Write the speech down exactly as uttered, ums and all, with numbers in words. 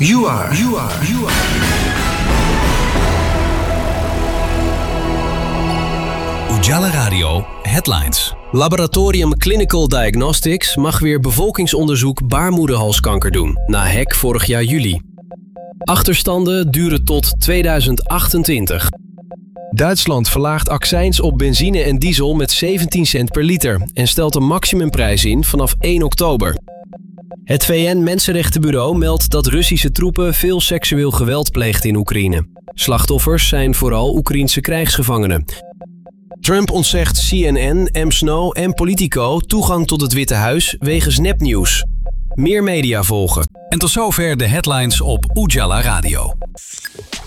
You are. You are. You are. Ujala Radio Headlines. Laboratorium Clinical Diagnostics mag weer bevolkingsonderzoek baarmoederhalskanker doen, na hek vorig jaar juli. Achterstanden duren tot tweeduizend achtentwintig. Duitsland verlaagt accijns op benzine en diesel met zeventien cent per liter en stelt een maximumprijs in vanaf één oktober. Het V N-Mensenrechtenbureau meldt dat Russische troepen veel seksueel geweld pleegt in Oekraïne. Slachtoffers zijn vooral Oekraïense krijgsgevangenen. Trump ontzegt C N N, M. Snow en Politico toegang tot het Witte Huis wegens nepnieuws. Meer media volgen. En tot zover de headlines op Ujala Radio.